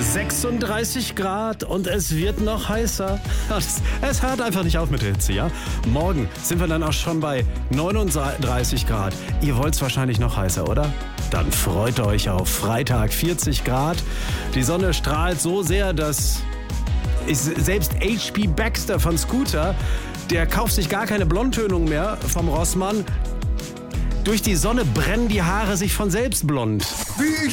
36 Grad und es wird noch heißer. Es hört einfach nicht auf mit der Hitze, ja? Morgen sind wir dann auch schon bei 39 Grad. Ihr wollt es wahrscheinlich noch heißer, oder? Dann freut euch auf Freitag 40 Grad. Die Sonne strahlt so sehr, dass selbst H.P. Baxter von Scooter, der kauft sich gar keine Blondtönung mehr vom Rossmann. Durch die Sonne brennen die Haare sich von selbst blond.